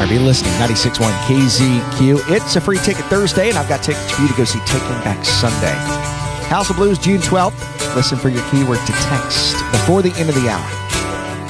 Be listening, 96.1 KZQ. It's a free ticket Thursday, and I've got tickets for you to go see Taking Back Sunday. House of Blues, June 12th. Listen for your keyword to text before the end of the hour.